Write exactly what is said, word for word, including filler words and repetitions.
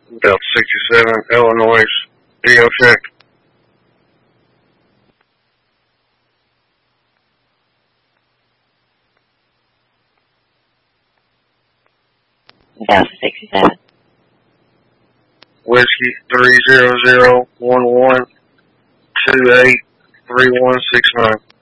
Delta sixty-seven, Illinois, D O check. Delta sixty-seven. Whiskey three zero zero one one two eight three one six nine.